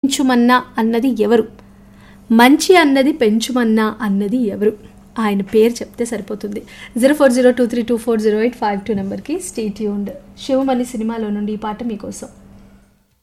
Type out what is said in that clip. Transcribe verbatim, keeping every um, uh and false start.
పెంచుమన్నా అన్నది ఎవరు? మంచి అన్నది పెంచుమన్నా అన్నది ఎవరు? ఆయన పేరు చెప్తే సరిపోతుంది. Zero four zero two three two four zero eight five two నెంబర్కి స్టే ట్యూన్డ్. శివమణి సినిమాలో నుండి ఈ పాట మీకోసం.